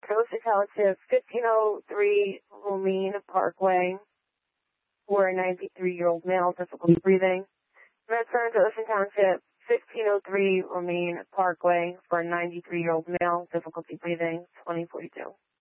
Ocean Township, 1503 Romine Parkway, for a 93-year-old male, difficulty breathing. Return to Ocean Township, 1503 Romine Parkway, for a 93-year-old male, difficulty breathing, 2042.